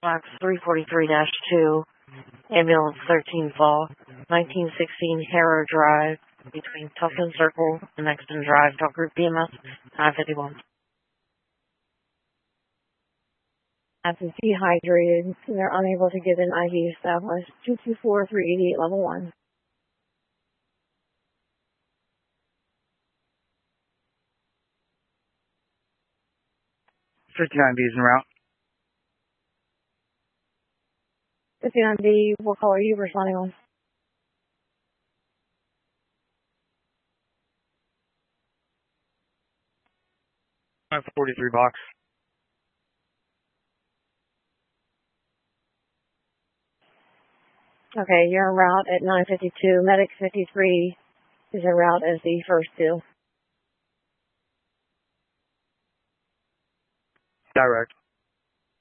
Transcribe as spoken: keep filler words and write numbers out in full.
Fox three forty-three dash two, ambulance thirteen fall, nineteen sixteen Harrow Drive, between Tufton Circle and Exton Drive, Talk Group B M S, nine fifty-one. Absence dehydrated. They're unable to get an I V established. two two four, three eighty-eight, level one. fifty-nine B is en route. fifty-nine B, what call are you responding on? nine forty-three box. Okay, you're en route at nine fifty-two. Medic fifty-three is en route as the first two. Direct.